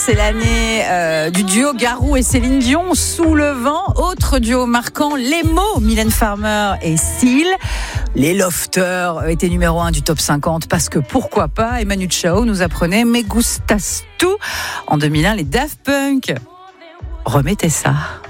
c'est l'année du duo Garou et Céline Dion, Sous le vent. Autre duo marquant, les mots, Mylène Farmer et Seal. Les Lofters étaient numéro 1 du top 50 parce que pourquoi pas. Et Manu Chao nous apprenait Me gustas tu. En 2001, les Daft Punk remettaient ça.